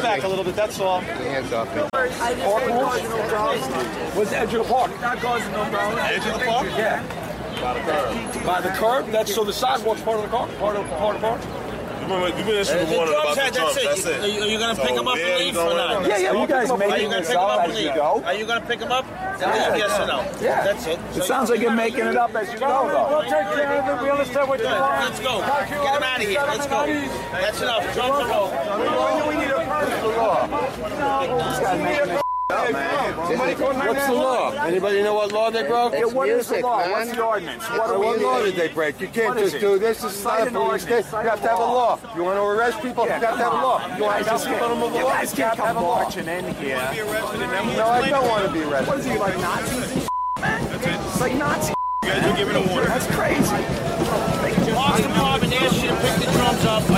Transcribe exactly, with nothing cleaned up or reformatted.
back a little bit, that's all. Hands off me. Where's the edge of the park? Edge of the park? Yeah. By the curb. By the curb? That's so the sidewalk's part of the car? Part of, part of the park? Remember, you've been issuing the warning about the jumps, that's it. Are you, are you going to So pick him up where and you leave going or not? right Yeah, yeah, now? you guys Are you making going to this pick him up up and as leave? you go? Are you going to pick him up? Yeah. Yes or no? Yeah. That's it. It sounds like you're making it up as you go, though. We'll take care of it. We understand what you Good. want. Let's go. Get him out of here. Let's go. That's enough. Jump the rope. We need a person. This guy's making it up, man. What's the law? Anybody know what law they broke? Yeah, what is the music, law? man. What's the ordinance? What are we What law did they break? You can't What is just it? do this. This is Cite not a an police state. ordinance. You have to have a law. You want to arrest people? You have to have a law. You want to tell people to move You along? guys You have can't to have come a law. marching in here. No, I don't want to be arrested. What is he, like Nazis and It's like Nazis. You guys are giving a warning. That's crazy. Parks Department asked you to pick the drums up.